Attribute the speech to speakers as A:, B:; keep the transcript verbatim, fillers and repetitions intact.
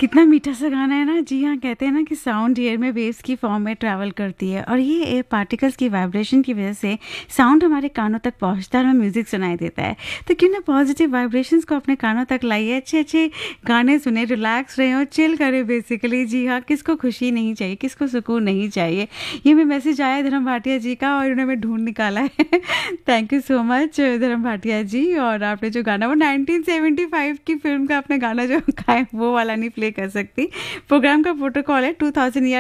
A: कितना मीठा सा गाना है ना। जी हाँ, कहते हैं ना कि साउंड एयर में वेव्स की फॉर्म में ट्रैवल करती है और ये एयर पार्टिकल्स की वाइब्रेशन की वजह से साउंड हमारे कानों तक पहुंचता है और म्यूजिक सुनाई देता है। तो क्यों ना पॉजिटिव वाइब्रेशंस को अपने कानों तक लाइए, अच्छे अच्छे गाने सुने, रिलैक्स रहे और चिल करें बेसिकली। जी हाँ, किसको खुशी नहीं चाहिए, किसको सुकून नहीं चाहिए। ये मैं मैसेज आया धर्म भाटिया जी का और उन्होंने ढूंढ निकाला है। थैंक यू सो मच धर्म भाटिया जी। और आपने जो गाना वो नाइनटीन सेवेंटी फाइव की फिल्म का आपने गाना जो गाया वो वाला नहीं प्ले कर सकती। प्रोग्राम का प्रोटोकॉल है टू थाउजेंड